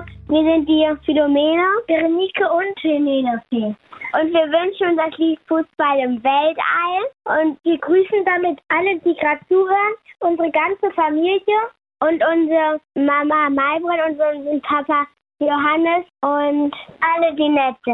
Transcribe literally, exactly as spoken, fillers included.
wir sind die Philomena, Berenike und Penelope. Und wir wünschen uns das Lied Fußball im Weltall. Und wir grüßen damit alle, die gerade zuhören, unsere ganze Familie und unsere Mama Maybrit und unseren Papa Johannes und alle, die nett sind.